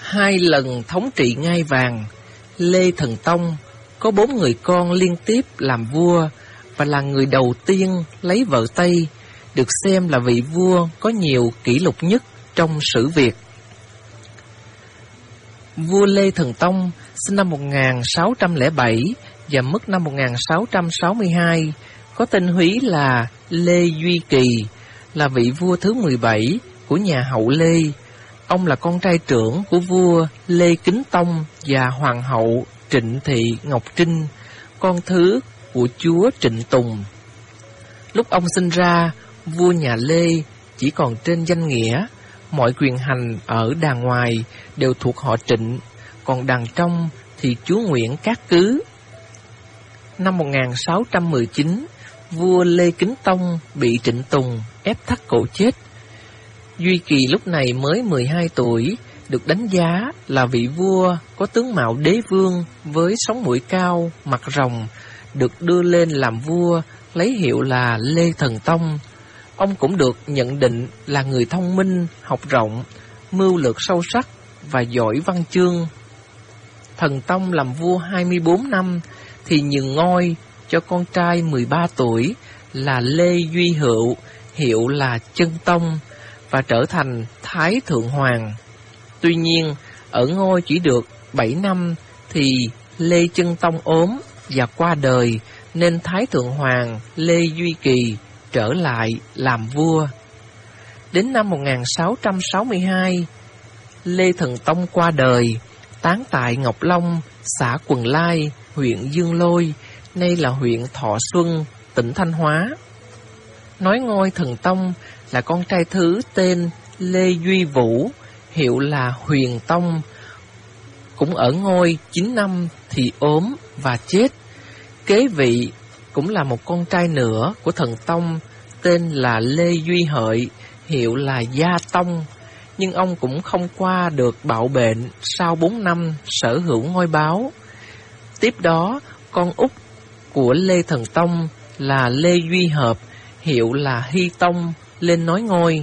2 lần thống trị ngai vàng, Lê Thần Tông có 4 người con liên tiếp làm vua và là người đầu tiên lấy vợ Tây, được xem là vị vua có nhiều kỷ lục nhất trong sử Việt. Vua Lê Thần Tông sinh năm 1607 và mất năm 1662, có tên húy là Lê Duy Kỳ, là vị vua thứ 17 của nhà Hậu Lê. Ông là con trai trưởng của vua Lê Kính Tông và hoàng hậu Trịnh Thị Ngọc Trinh, con thứ của chúa Trịnh Tùng. Lúc ông sinh ra, vua nhà Lê chỉ còn trên danh nghĩa, mọi quyền hành ở đàng ngoài đều thuộc họ Trịnh, còn đàng trong thì chúa Nguyễn cát cứ. Năm 1619, vua Lê Kính Tông bị Trịnh Tùng ép thắt cổ chết. Duy Kỳ lúc này mới 12 tuổi, được đánh giá là vị vua có tướng mạo đế vương với sống mũi cao, mặt rồng, được đưa lên làm vua, lấy hiệu là Lê Thần Tông. Ông cũng được nhận định là người thông minh, học rộng, mưu lược sâu sắc và giỏi văn chương. Thần Tông làm vua 24 năm thì nhường ngôi cho con trai 13 tuổi là Lê Duy Hựu, hiệu là Chân Tông, và trở thành Thái Thượng Hoàng. Tuy nhiên, ở ngôi chỉ được 7 năm thì Lê Chân Tông ốm và qua đời, nên Thái Thượng Hoàng Lê Duy Kỳ trở lại làm vua. Đến năm 1662, Lê Thần Tông qua đời, táng tại Ngọc Long, xã Quần Lai, huyện Dương Lôi, nay là huyện Thọ Xuân, tỉnh Thanh Hóa. Nối ngôi Thần Tông là con trai thứ tên Lê Duy Vũ, hiệu là Huyền Tông, cũng ở ngôi 9 năm thì ốm và chết. Kế vị cũng là một con trai nữa của Thần Tông, tên là Lê Duy Hợi, hiệu là Gia Tông, nhưng ông cũng không qua được bạo bệnh sau 4 năm sở hữu ngôi báo. Tiếp đó, con út của Lê Thần Tông là Lê Duy Hợp, hiệu là Hy Tông, lên nối ngôi.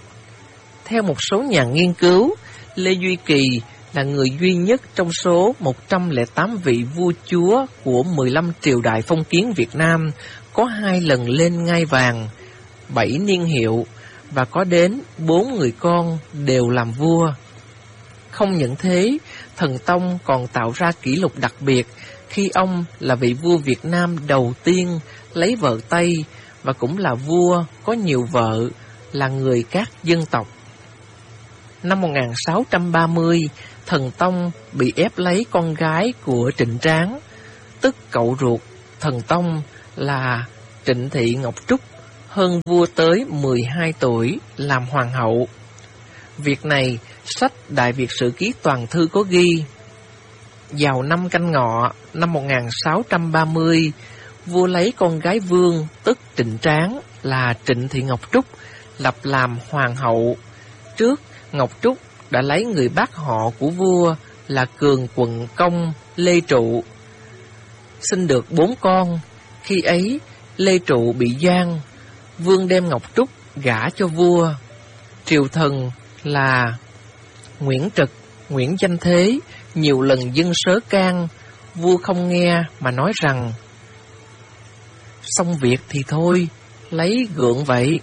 Theo một số nhà nghiên cứu, Lê Duy Kỳ là người duy nhất trong số 108 vị vua chúa của 15 triều đại phong kiến Việt Nam có 2 lần lên ngai vàng, 7 niên hiệu, và có đến 4 người con đều làm vua. Không những thế, Thần Tông còn tạo ra kỷ lục đặc biệt khi ông là vị vua Việt Nam đầu tiên lấy vợ Tây và cũng là vua có nhiều vợ, là người các dân tộc. Năm 1630, Thần Tông bị ép lấy con gái của Trịnh Tráng, tức cậu ruột Thần Tông là Trịnh Thị Ngọc Trúc, hơn vua tới 12 tuổi, làm hoàng hậu. Việc này, sách Đại Việt Sử Ký Toàn Thư có ghi. Vào năm Canh Ngọ, năm 1630, vua lấy con gái vương, tức Trịnh Tráng, là Trịnh Thị Ngọc Trúc, lập làm hoàng hậu. Trước, Ngọc Trúc đã lấy người bác họ của vua là Cường Quận Công Lê Trụ, sinh được 4 con. Khi ấy, Lê Trụ bị giam, vương đem Ngọc Trúc gả cho vua. Triều thần là Nguyễn Trực, Nguyễn Danh Thế nhiều lần dâng sớ can, vua không nghe mà nói rằng xong việc thì thôi, lấy gượng vậy.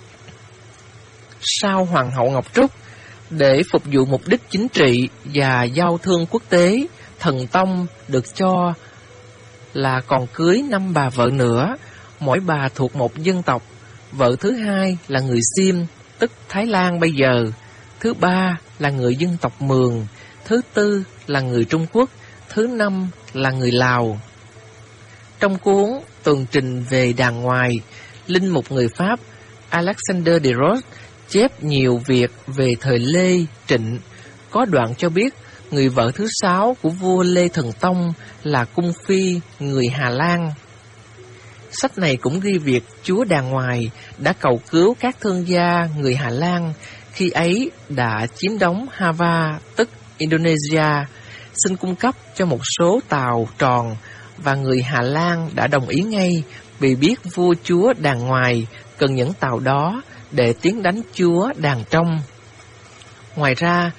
Sau hoàng hậu Ngọc Trúc, để phục vụ mục đích chính trị và giao thương quốc tế, Thần Tông được cho là còn cưới 5 bà vợ nữa, mỗi bà thuộc một dân tộc. Vợ thứ hai là người Xiêm, tức Thái Lan bây giờ, thứ ba là người dân tộc Mường, thứ tư là người Trung Quốc, thứ năm là người Lào. Trong cuốn Tường trình về đàng ngoài, linh mục người Pháp Alexander de Rose chép nhiều việc về thời Lê, Trịnh. Có đoạn cho biết người vợ thứ 6 của vua Lê Thần Tông là Cung Phi, người Hà Lan. Sách này cũng ghi việc chúa đàng ngoài đã cầu cứu các thương gia người Hà Lan khi ấy đã chiếm đóng Java, tức Indonesia, xin cung cấp cho một số tàu tròn, và người Hà Lan đã đồng ý ngay vì biết vua chúa đàng ngoài cần những tàu đó để tiến đánh chúa đàng trong. Ngoài ra,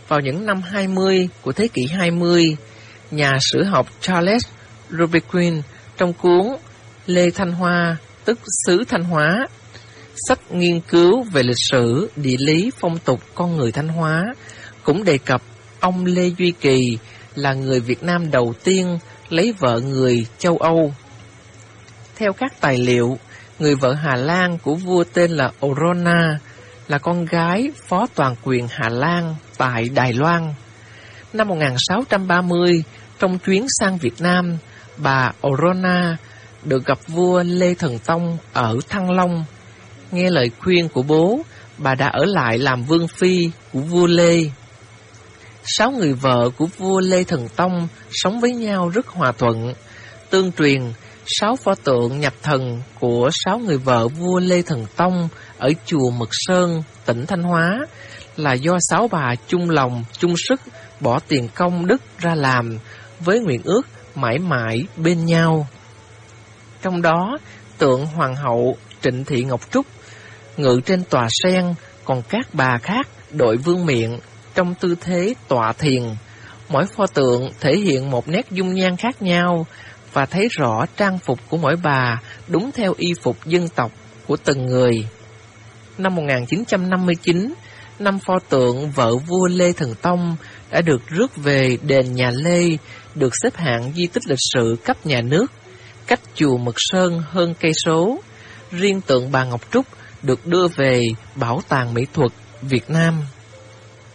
Vào những năm 20 của thế kỷ 20, nhà sử học Charles Rubequin trong cuốn Lê Thanh Hoa, tức xứ Thanh Hóa, sách nghiên cứu về lịch sử, địa lý, phong tục con người Thanh Hóa, cũng đề cập ông Lê Duy Kỳ là người Việt Nam đầu tiên lấy vợ người châu Âu. Theo các tài liệu, người vợ Hà Lan của vua tên là Orona là con gái phó toàn quyền Hà Lan tại Đài Loan. Năm 1630, trong chuyến sang Việt Nam, bà Orona được gặp vua Lê Thần Tông ở Thăng Long. Nghe lời khuyên của bố, bà đã ở lại làm vương phi của vua Lê. 6 người vợ của vua Lê Thần Tông sống với nhau rất hòa thuận. Tương truyền, 6 pho tượng nhập thần của 6 người vợ vua Lê Thần Tông ở chùa Mực Sơn, tỉnh Thanh Hóa là do 6 bà chung lòng, chung sức bỏ tiền công đức ra làm với nguyện ước mãi mãi bên nhau. Trong đó, tượng Hoàng hậu Trịnh Thị Ngọc Trúc ngự trên tòa sen, còn các bà khác đội vương miện trong tư thế tọa thiền. Mỗi pho tượng thể hiện một nét dung nhan khác nhau và thấy rõ trang phục của mỗi bà đúng theo y phục dân tộc của từng người. Năm 1959, 5 pho tượng vợ vua Lê Thần Tông đã được rước về đền nhà Lê, được xếp hạng di tích lịch sử cấp nhà nước, cách chùa Mực Sơn hơn cây số. Riêng tượng bà Ngọc Trúc được đưa về Bảo tàng Mỹ thuật Việt Nam.